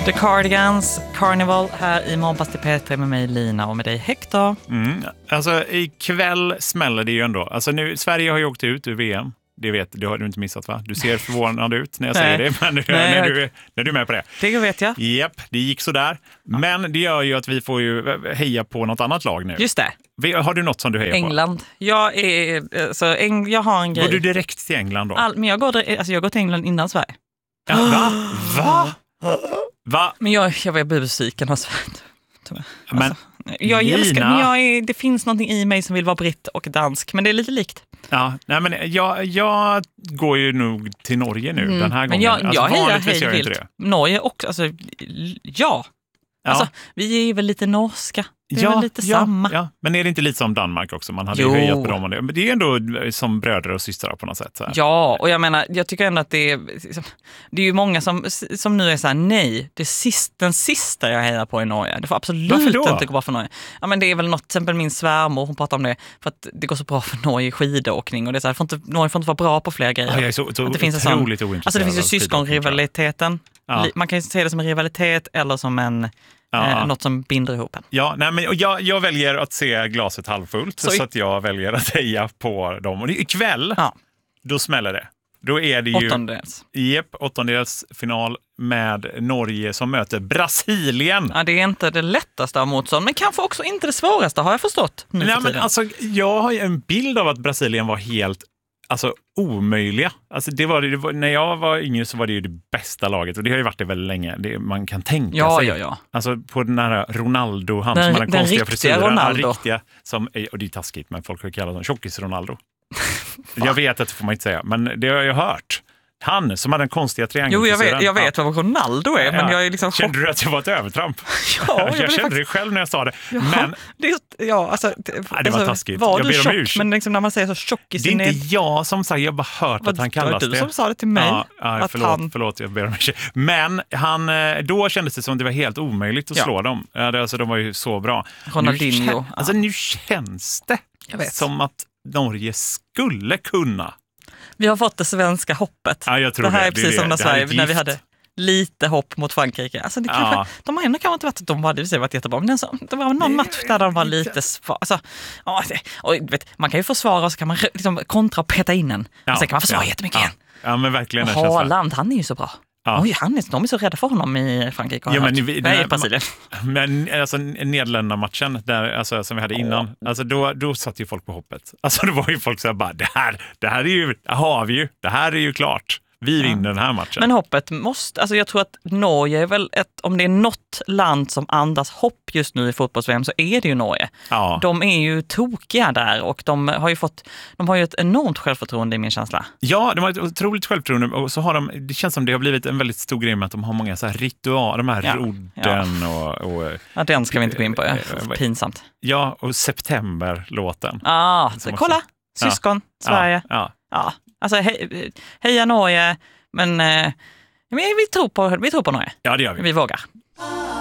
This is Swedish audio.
The Cardigans, Carnival här i Månpass till P3 med mig Lina och med dig Hector. Alltså ikväll smäller det ju ändå. Alltså nu, Sverige har ju åkt ut ur VM. Det har du inte missat, va? Du ser förvånad ut när jag säger det, men när du är med på det. Det vet jag. Japp, det gick så där. Ja. Men det gör ju att vi får ju heja på något annat lag nu. Just det. Har du något som du hejar England. på? Jag har en grej. Går du direkt till England då? Men jag går till England innan Sverige. Ja, Va? Men jag var besviken av Sverige. Men jag älskar, men det finns någonting i mig som vill vara britt och dansk, men det är lite likt. Ja, nej, men jag går ju nog till Norge nu den här gången. Men jag hejar hej vilt. vilt. Norge också, ja. Alltså, vi är väl lite norska. Det är väl lite samma. Ja. Men är det inte lite som Danmark också? Man hade ju höjat på dem. Men det är ändå som bröder och systrar på något sätt. Så här. Ja, och jag menar, jag tycker ändå att det är ju många som nu är så här: nej, den sista jag hejar på i Norge. Det får absolut inte gå bra för Norge. Ja, men det är väl något, till exempel min svärmor, hon pratar om det, för att det går så bra för Norge i skidåkning. Och det är så här, Norge får inte vara bra på fler grejer. Jag är så det finns otroligt ointresserad. Alltså det finns ju syskonrivaliteten. Ja. Man kan ju se det som en rivalitet eller som något som binder ihop en. Ja, nej, men jag väljer att se glaset halvfullt så att jag väljer att heja på dem. Och ikväll, då smäller det. Då är det ju åttondelsfinal med Norge som möter Brasilien. Ja, det är inte det lättaste av motstånd, men kanske också inte det svåraste, har jag förstått. Nej, men alltså, jag har ju en bild av att Brasilien var helt omöjliga. Alltså det var när jag var yngre så var det ju det bästa laget, och det har ju varit det väldigt länge. Det man kan tänka sig. Ja. Alltså på den här Ronaldo, han som hade den konstiga frisyren, riktiga som, och det är taskigt, men folk har kallat honom tjockis Ronaldo. Jag vet att det får man inte säga, men det har jag hört. Han som hade den konstiga triangelfrisyren. Jo, jag vet vad Ronaldo är, men jag är liksom... Kände du att det var ett övertramp? Ja, jag kände det själv när jag sa det. Ja, men det var taskigt. Var jag du ber om tjock, men liksom när man säger så tjock i sin... Det är inte jag som sagt, jag har bara hört att han kallas det. Var du som sa det till mig? Ja, förlåt, jag ber om ursäkt. Men då kändes det som det var helt omöjligt att slå dem. Alltså, de var ju så bra. Ronaldinho. Nu känns det som att Norge skulle kunna. Vi har fått det svenska hoppet. Ja, jag tror det här är precis som när vi hade lite hopp mot Frankrike. Alltså det de har ändå kanske inte varit att de hade varit jättebra, men det var någon match där de var lite svag. Alltså, man kan ju försvara, och så kan man liksom kontra och peta in en. Och sen kan man försvara jättemycket igen. Ja, men verkligen. Haaland, han är ju så bra. Ja. Oj, de är så rädda för honom i Frankrike. Nej, Brasilien. Men alltså Nederländerna-matchen där, alltså, som vi hade innan, alltså då satt ju folk på hoppet. Alltså det var ju folk som sa bara, det här är ju klart. Vi vinner den här matchen. Men hoppet måste, jag tror att Norge är väl om det är något land som andas hopp just nu i fotbolls-VM, så är det ju Norge. Ja. De är ju tokiga där, och de har ju ett enormt självförtroende i min känsla. Ja, de har ett otroligt självförtroende, och så har det känns som det har blivit en väldigt stor grej med att de har många så här ritualer, de här rodden och... Ja, den ska vi inte gå in på, pinsamt. Ja, och September-låten. Kolla, syskon, Sverige. Ja. Alltså heja Norge, men vi tror på Norge. Ja, det gör vi. Vi vågar.